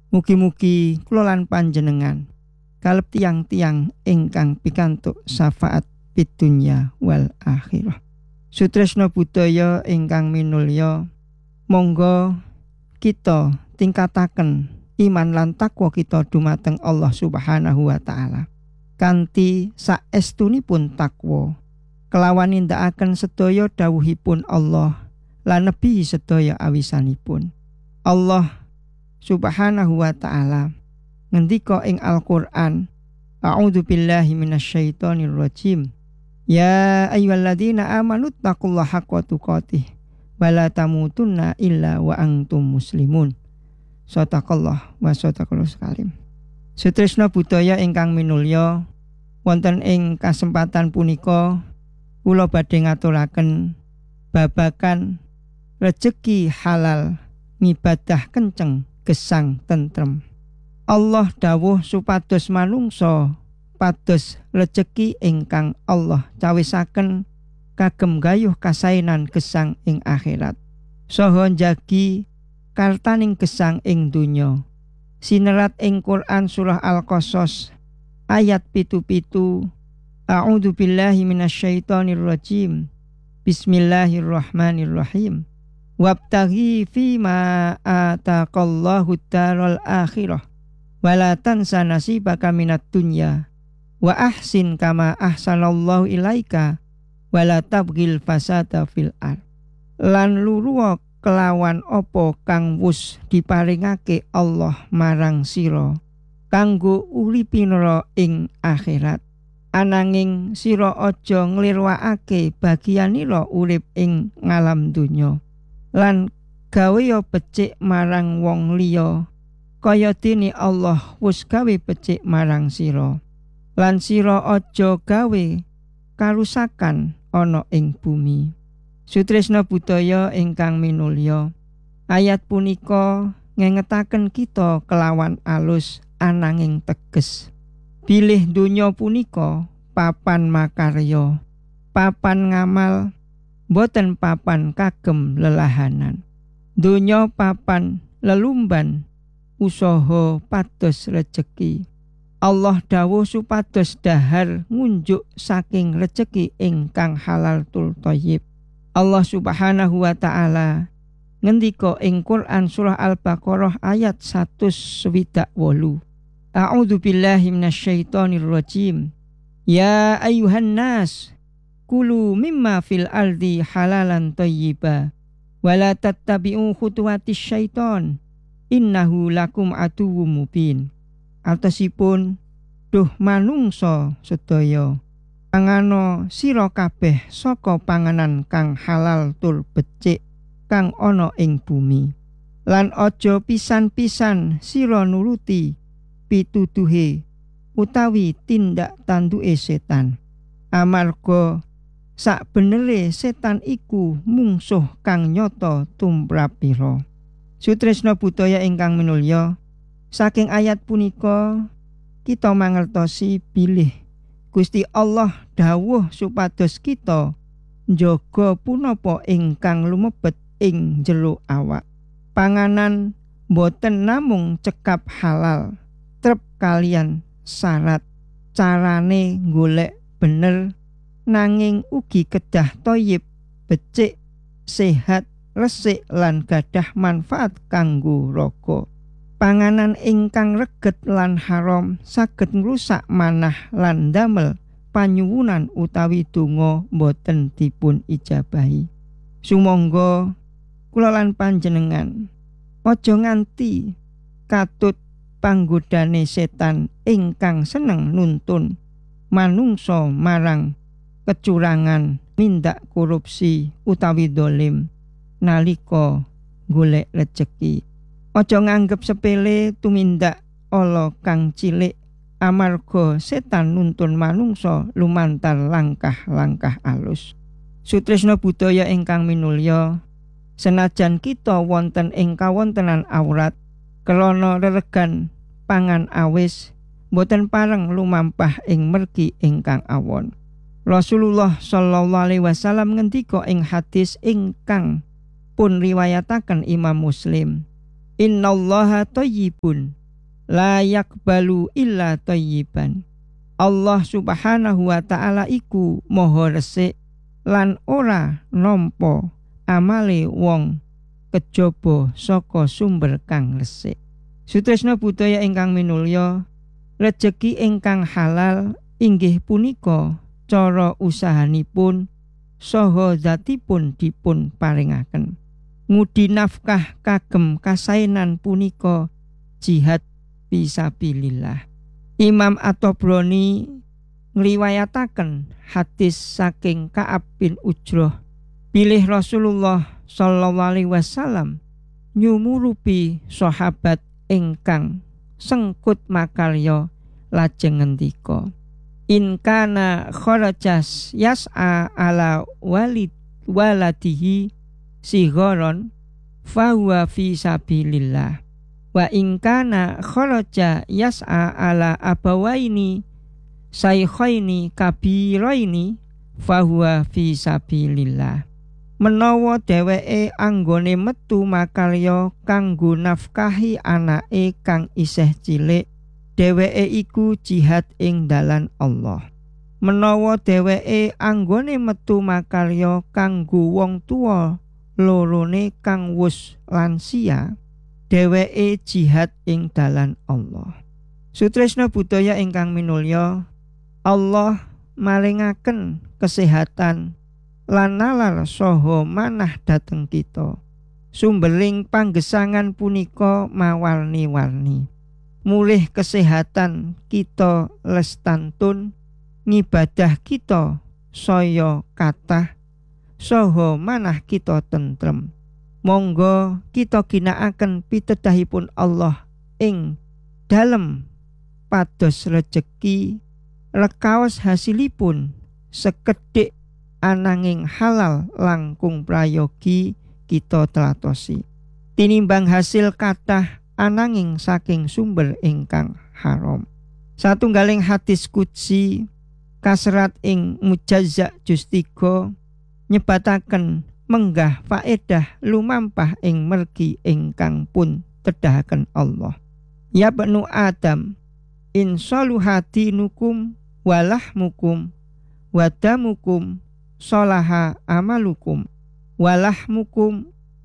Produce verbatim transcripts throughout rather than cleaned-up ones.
Mugi-mugi kula lan panjenengan kaleb tiang-tiang ingkang pikantuk syafaat pidunya wal akhirah. Sutresna budaya ingkang minulya, monggo kita tingkataken iman lan takwa kita dumateng Allah Subhanahu wa taala. Kanthi saestunipun takwa, kelawan nindakaken sedaya dawuhipun Allah lan nebi sedaya awisanipun. Allah Subhanahu wa ta'ala ngendika ing Al-Qur'an, A'udzu billahi minasyaitonir rajim. Ya ayyuhalladzina amanu taqullaha haqqa tuqatih wa la tamutunna illa wa antum muslimun. Shadaqallah wa shadaqallahus kalim. Sutresna budaya ingkang minulya, wonten ing kasempatan punika kula badhe ngaturaken babagan rejeki halal ngibadah kenceng gesang tentrem. Allah dawuh supados manungsa pados rejeki ingkang Allah cawisaken kagem gayuh kasainan gesang ing akhirat saha njagi kartaning gesang ing donya. Sinerat ing Quran surah Al-Qasas ayat pitu-pitu. A'udzu billahi minasyaitonir rajim. Bismillahirrahmanirrahim. Wabtaghi fima ataqallahu daral akhirah wa la tansa nasibaka minad dunya wa ahsin kama ahsanallahu ilaika wa la tabghil fasada fil ard. Lan luruwa kelawan apa kang wus diparingake Allah marang sira kanggo uripinira ing akhirat, ananging sira aja nglirwakake bagianira urip ing ngalam donya lan gawe becik marang wong liya kaya dene Allah wis gawe becik marang sira, lan sira aja gawe karusakan ana ing bumi. Sutresna budaya ingkang minulya, ayat punika ngengetaken kita kelawan alus ananging teges. Bilih donya punika papan makarya, papan ngamal, boten papan kagem lelahanan. Donya papan lelumban, usaha pados rejeki. Allah dawuh supados dahar ngunjuk saking rejeki ingkang halal tul thayyib. Allah Subhanahu wa ta'ala ngendika ing Quran surah Al-Baqarah ayat seratus swidak wolu. A'udzu billahi minasyaitonir rajim. Ya ayyuhan nas kulu mimma fil ardi halalan thayyiba wa la tattabi'u khutuwatis syaiton innahu lakum aduwwum mubin. Artosipun, duh manungsa sedaya, pangano sira kabeh saka panganan kang halal tur becik kang ana ing bumi, lan aja pisan-pisan sira nuruti pituduhe utawi tindak tanduke setan, amarga sakbenere setan iku mungsuh kang nyata tumrapira. Sutresna budaya ingkang minulya, saking ayat punika kita mangertosi bilih Gusti Allah dawuh supados kita njaga punapa ingkang lumebet ing jero awak. Panganan boten namung cekap halal, trep kalian syarat carane golek bener, nanging ugi kedah thayyib, becik, sehat, resik lan gadah manfaat kanggo raga. Panganan ingkang reget lan haram saged ngrusak manah lan damel panyuwunan utawi donga boten dipun ijabahi. Sumangga kula lan panjenengan aja nganti katut panggodane setan ingkang seneng nuntun manungsa marang kecurangan, mindak korupsi utawi dolim nalika golek rejeki. Aja nganggep sepele tumindak ala kang cilik amarga setan nuntun manungsa lumantar langkah-langkah alus. Sutresna budaya ingkang minulya, senajan kita wonten ing kawontenan awrat krana reregan pangan awis, boten pareng lumampah ing mergi ingkang awon. Rasulullah sallallahu alaihi wasallam ngendika ing hadis ingkang pun riwayataken Imam Muslim, innallaha thayyibun la yaqbalu illa thayyiban. Allah Subhanahu wa taala iku maha resik lan ora nampa amale wong kejaba saka sumber kang resik. Sutresna budaya ingkang minulya, rejeki ingkang halal inggih punika cara usahanipun saha zatipun dipun paringaken. Ngudi nafkah kagem kasainan punika jihad fisabilillah. Imam At-Tabrani ngriwayataken hadis saking Ka'ab bin Ujrah, bilih Rasulullah sallallahu alaihi wasallam nyumurupi sahabat ingkang sengkut makarya lajeng ngendika, in kana kharajas yas'a ala walid waladihi sigharon fahuwa fi sabilillah wa in kana kharaja yas'a ala abawaini saykhaini kabiraini fahuwa fi sabilillah. Menawa dheweke anggone metu makarya kanggo nafkahi anake kang isih cilik, dheweke iku jihad ing dalan Allah. Menawa dheweke anggone metu makarya kanggo wong tuwa lorone kang wus lansia, dheweke jihad ing dalan Allah. Sutresna budaya ingkang minulya, Allah maringaken kesehatan lan nalar saha manah dhateng kita. Sumbering panggesangan punika mawarni-warni. Mulih kesehatan kita lestantun, ngibadah kita saya kathah, saha manah kita tentrem. Monggo kita ginakaken pitedahipun Allah ing dalem pados rejeki, rekaos hasilipun sekedhik ananging halal langkung prayogi kita telatosi, tinimbang hasil kathah ananging saking sumber ingkang haram. Satunggaling hadis qudsi kaserat ing Mujazza juz tiga nyebataken menggah faedah lumampah ing mergi ingkang pun tedahaken Allah. Ya banu Adam, in saluhatinukum walahmukum wadamukum sholaha amalukum walahmukum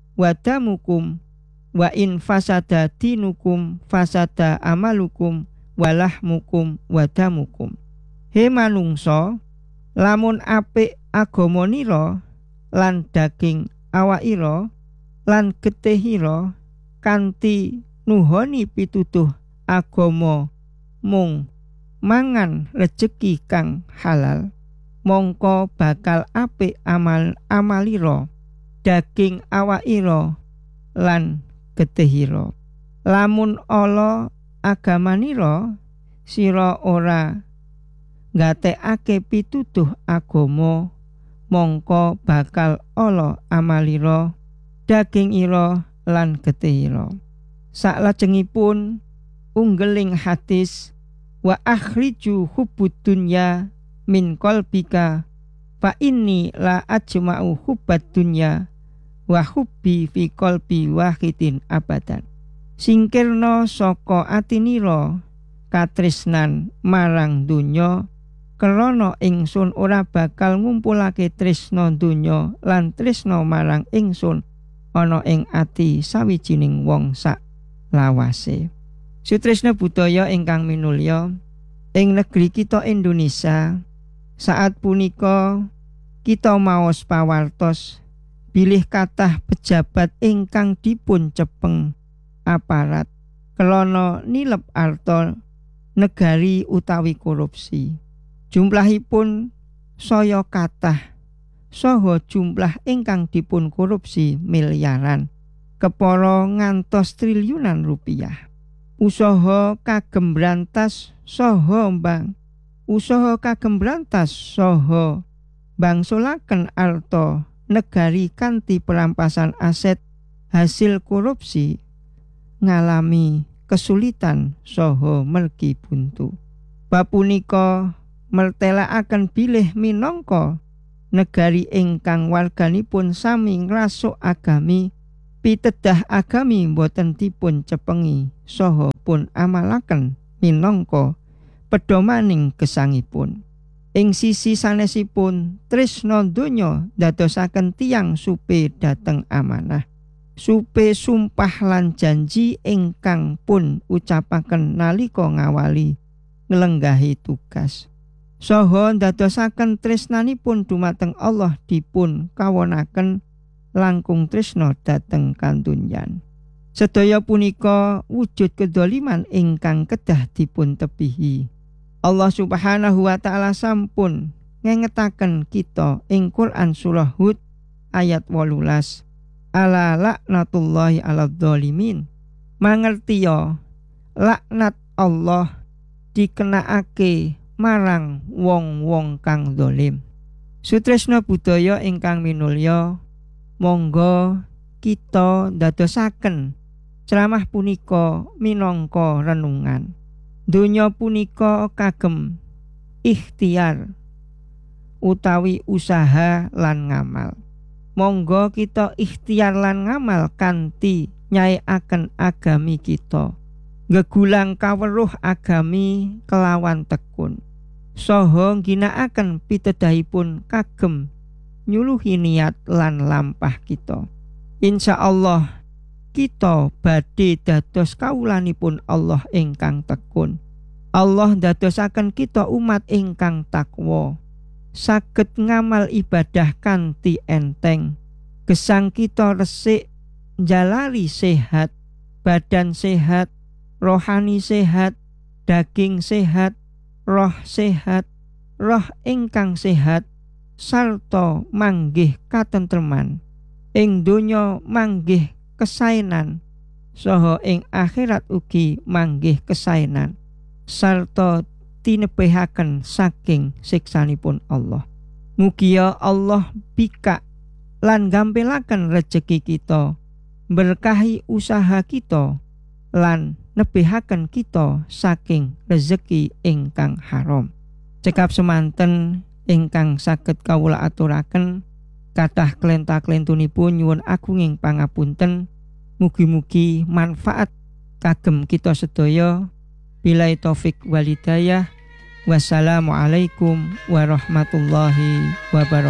wadamukum wa in fasada dinukum fasada amalukum walahmukum wadamukum. He manungsa, lamun apik agamanira lan daging awakira lan getihira kanthi nuhoni pituduh agama mung mangan rejeki kang halal, mongko bakal apik amal amalira, daging awakira lan getihira. Lamun ala agamanira sira ora ngatekake pituduh agama, mongko bakal ala amalira, daging ira lan getihira. Saklajengipun unggeling hadis, wa akhriju hubbud dunya min qalbika fa inni la ajma'u hubbad dunya wa hubbi fi qalbi wahidin abadan. Singkirna saka atinira katresnan marang donya, krana ingsun ora bakal ngumpulake tresna donya lan tresna marang ingsun ana ing ati sawijining wong sak lawase. Sutresna budaya ingkang minulya, ing negeri kita Indonesia saat punika kita maos pawartos bilih kathah pejabat ingkang dipun cepeng aparat kelana nilep arta negari utawi korupsi. Jumlahipun saya kathah saha jumlah ingkang dipun korupsi miliaran, kepara ngantos triliunan rupiah. Usaha kagem brantas saha mbang usaha kagem brantas saha bangsulaken arta negari kanthi perampasan aset hasil korupsi ngalami kesulitan saha mergi buntu. Bab punika mertelakaken bilih minangka negari ingkang warganipun sami ngrasuk agami, pitedah agami boten dipun cepengi saha pun amalaken minangka pedomaning gesangipun. Ing sisi sanesipun tresna donya dadosaken tiyang supe dhateng amanah. Supe sumpah lan janji ingkang pun ucapaken nalika ngawali nglenggahi tugas. Saha dadosaken tresnanipun dumateng Allah dipun kawonaken langkung tresna dhateng kandunyan. Sedaya punika wujud kedoliman ingkang kedah dipun tebihi. Allah Subhanahu wa taala sampun ngengetaken kita ing Quran surah Hud ayat wolulas. Ala laknatullahi ala dzalimin. Mangertiya laknat Allah dikenaake marang wong-wong kang zalim. Sutresna budaya ingkang minulya, monggo kita dadosaken ceramah punika minangka renungan. Donya punika kagem ikhtiar utawi usaha lan ngamal. Monggo kita ikhtiar lan ngamal kanthi nyaekaken agami kita. Gegulang kaweruh agami kelawan tekun. Saha ngginakaken pitedahipun kagem nyuluhi niat lan lampah kita. Insyaallah kita badhe dados kawulanipun Allah ingkang tekun. Allah dadosaken kita umat ingkang takwa, saged ngamal ibadah kanthi enteng. Gesang kita resik, njalari sehat, badan sehat, rohani sehat, daging sehat, roh sehat, roh ingkang sehat, sarta manggih katentreman. Ing donya manggih kesaenan, saha ing akhirat ugi manggih kesaenan, sarta tinebihaken saking siksanipun Allah. Mugia Allah bikak lan gampelaken rejeki kita, berkahi usaha kita, lan nebihaken kita saking rezeki ingkang haram. Cekap semanten ingkang saged kawula aturaken, kathah klenta-klentunipun nyuwun agunging pangapunten. Mugi-mugi manfaat kagem kita sedaya. Billahi taufik wal hidayah. Wassalamualaikum warahmatullahi wabarakatuh.